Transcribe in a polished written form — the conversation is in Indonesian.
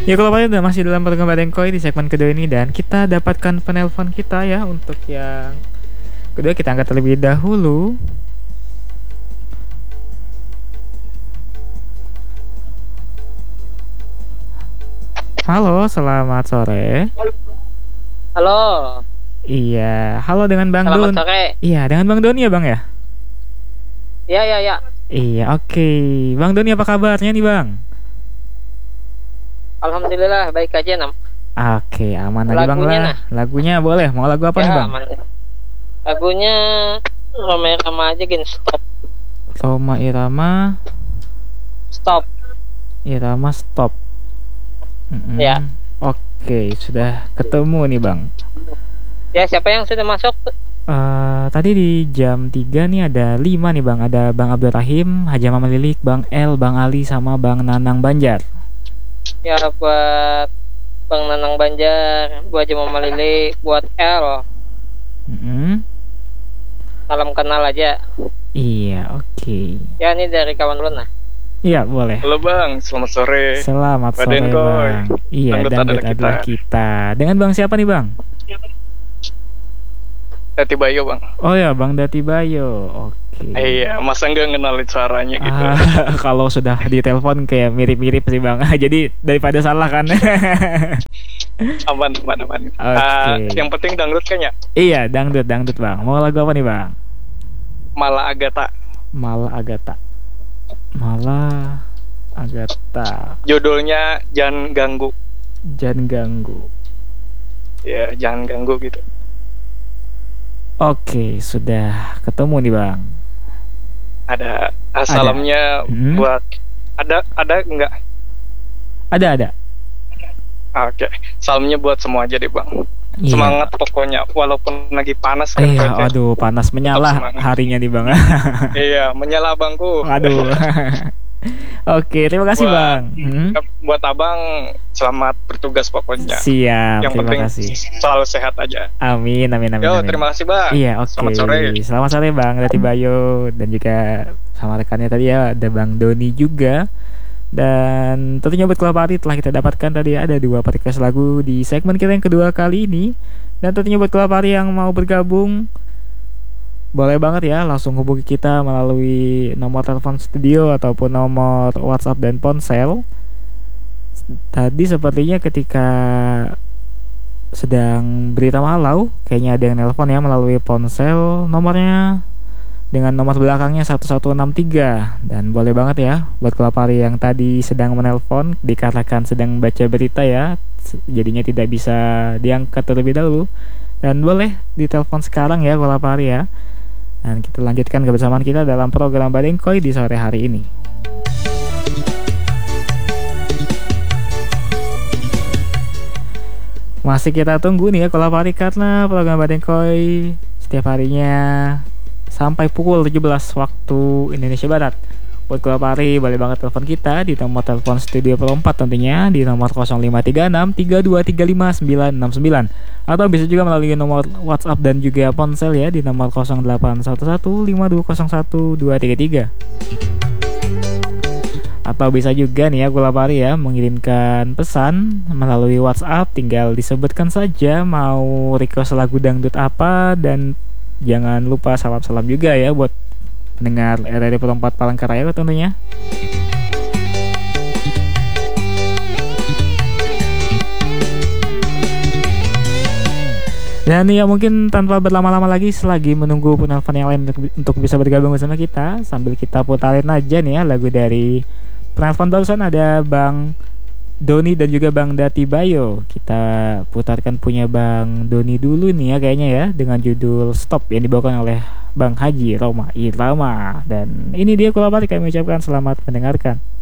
Ya kalau Pak udah masih dalam program Badengkoy di segmen kedua ini dan kita dapatkan penelpon kita ya untuk yang kedua kita angkat terlebih dahulu. Halo, selamat sore. Halo, Iya, halo dengan Bang selamat Don. sore. Iya, dengan Bang Doni ya Bang ya? Ya, ya, ya. Iya, oke. Bang Doni apa kabarnya nih Bang? Alhamdulillah baik aja, Nam. Oke, aman aja Bang Lagunya, lah. nah. Lagunya boleh, mau lagu apa nih Ya, Bang? aman. Lagunya Roma Irama aja gini, stop. Roma Irama, Stop. Irama stop. Ya. Oke, sudah ketemu nih Bang. Ya, siapa yang sudah masuk? Tadi di jam 3 nih ada 5 nih Bang. Ada Bang Abdul Rahim, Haja Mama Lilik, Bang El, Bang Ali, sama Bang Nanang Banjar. Ya, buat Bang Nanang Banjar, buat Mama Lili, buat L. Salam kenal aja. Iya, oke. Ya, ini dari kawan Luna. Iya, boleh. Halo Bang, selamat sore. Selamat sore Badengkoy. Bang. Iya, Dangdut dangdut adalah adalah kita. Dengan Bang siapa nih Bang? Dati Bayo Bang. Oh ya, Bang Dati Bayo. Oke. Iya, masa nggak ngenalin suaranya gitu. Kalau sudah di telepon kayak mirip-mirip sih Bang. Jadi daripada salah kan. Aman, aman, aman. Oke. Yang penting dangdut kan ya. Iya, dangdut Bang. Mau lagu apa nih Bang? Malah Agatha. Malah Agatha. Judulnya Jangan Ganggu. Jangan ganggu. Ya, jangan ganggu gitu. Oke, sudah ketemu nih Bang. Ada salamnya buat ada enggak? Ada. Oke. Salamnya buat semua aja deh Bang. Iya. Semangat pokoknya walaupun lagi panas kan. Iya, cuaca. aduh panas menyala harinya nih Bang. Iya, menyala Bangku. Aduh. Oke, terima kasih Bang. Buat Abang selamat bertugas pokoknya. Siap, Yang terima penting kasih. selalu sehat aja. Amin. Yo, terima kasih Bang. Iya, oke. Selamat sore. Selamat sore Bang Dati Bayo dan juga sama rekannya tadi ya ada Bang Doni juga. Dan tentunya buat Kelapa Hari telah kita dapatkan tadi ada 2 request lagu di segmen kita yang kedua kali ini. Dan tentunya buat Kelapa Hari yang mau bergabung boleh banget ya langsung hubungi kita melalui nomor telepon studio ataupun nomor WhatsApp dan ponsel. Tadi sepertinya ketika sedang berita malau kayaknya ada yang nelpon ya melalui ponsel nomornya dengan nomor belakangnya 1163. Dan boleh banget ya buat Kelapari yang tadi sedang menelpon dikarenakan sedang baca berita ya, jadinya tidak bisa diangkat terlebih dahulu. Dan boleh ditelepon sekarang ya Kelapari ya. Dan kita lanjutkan kebersamaan kita dalam program Badengkoy di sore hari ini. Masih kita tunggu nih ya Kelapari karena program Badengkoy setiap harinya sampai pukul 17 waktu Indonesia Barat. Buat Kelapari boleh banget telepon kita di nomor telepon studio Pro 4 tentunya di nomor 0536 3235 969 atau bisa juga melalui nomor WhatsApp dan juga ponsel ya di nomor 0811 5201 233. Atau bisa juga nih ya Kelapari ya mengirimkan pesan melalui WhatsApp, tinggal disebutkan saja mau request lagu dangdut apa dan jangan lupa salam-salam juga ya buat pendengar RRI Pro 4 Palangkaraya tentunya. Dan ya mungkin tanpa berlama-lama lagi selagi menunggu penelpon yang lain untuk bisa bergabung bersama kita, sambil kita putarin aja nih ya lagu dari penelpon barusan ada Bang Doni dan juga Bang Dati Bayo. Kita putarkan punya Bang Doni dulu nih ya kayaknya ya dengan judul Stop yang dibawakan oleh Bang Haji Roma Irama. Dan ini dia Kelapari kami ucapkan selamat mendengarkan.